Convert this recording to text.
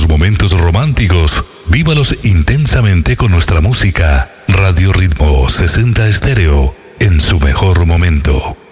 los momentos románticos, vívalos intensamente con nuestra música. Radio Ritmo 60 Estéreo, en su mejor momento.